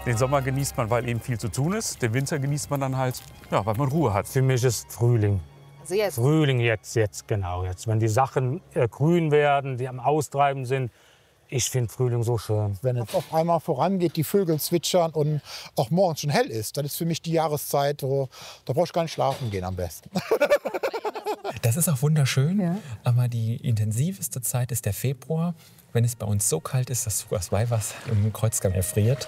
Den Sommer genießt man, weil eben viel zu tun ist. Den Winter genießt man dann halt, ja, weil man Ruhe hat. Für mich ist Frühling. Also jetzt? Frühling jetzt, genau. Jetzt, wenn die Sachen grün werden, die am Austreiben sind. Ich finde Frühling so schön. Wenn es auf einmal vorangeht, die Vögel zwitschern und auch morgens schon hell ist, dann ist für mich die Jahreszeit, da brauche ich gar nicht schlafen gehen am besten. Das ist auch wunderschön, Ja. aber die intensivste Zeit ist der Februar, wenn es bei uns so kalt ist, dass sogar das Weihwasser im Kreuzgang erfriert.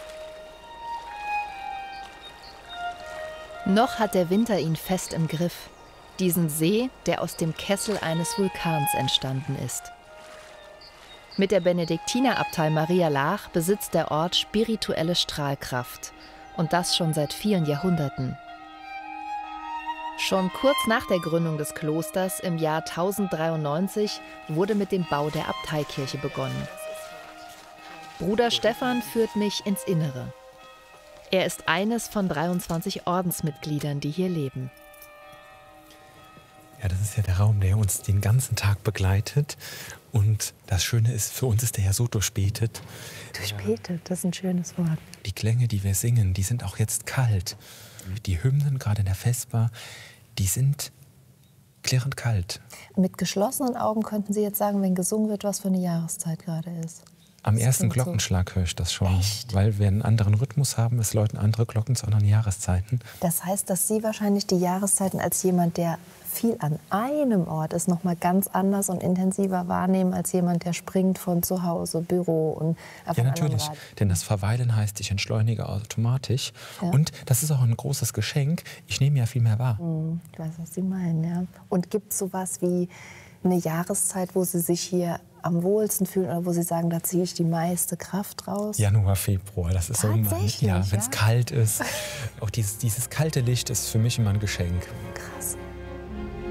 Noch hat der Winter ihn fest im Griff. Diesen See, der aus dem Kessel eines Vulkans entstanden ist. Mit der Benediktinerabtei Maria Laach besitzt der Ort spirituelle Strahlkraft. Und das schon seit vielen Jahrhunderten. Schon kurz nach der Gründung des Klosters im Jahr 1093 wurde mit dem Bau der Abteikirche begonnen. Bruder Stephan führt mich ins Innere. Er ist eines von 23 Ordensmitgliedern, die hier leben. Ja, das ist ja der Raum, der uns den ganzen Tag begleitet. Und das Schöne ist, für uns ist der ja so durchbetet. Durchbetet, das ist ein schönes Wort. Die Klänge, die wir singen, die sind auch jetzt kalt. Die Hymnen, gerade in der Vesper, die sind klirrend kalt. Mit geschlossenen Augen könnten Sie jetzt sagen, wenn gesungen wird, was für eine Jahreszeit gerade ist. Am Das ersten klingt so. Glockenschlag höre ich das schon. Echt? Weil wir einen anderen Rhythmus haben. Es läuten andere Glocken zu anderen Jahreszeiten. Das heißt, dass Sie wahrscheinlich die Jahreszeiten als jemand, der viel an einem Ort ist, noch mal ganz anders und intensiver wahrnehmen als jemand, der springt von zu Hause, Büro und auf Ja, einen anderen natürlich. Rad. Denn das Verweilen heißt, ich entschleunige automatisch. Ja. Und das ist auch ein großes Geschenk. Ich nehme ja viel mehr wahr. Ich weiß, was Sie meinen, ja. Und gibt es sowas wie eine Jahreszeit, wo Sie sich hier am wohlsten fühlen oder wo Sie sagen, da ziehe ich die meiste Kraft raus? Januar, Februar, das ist so immer, Tatsächlich, ja, wenn es ja? kalt ist. Auch dieses kalte Licht ist für mich immer ein Geschenk. Krass.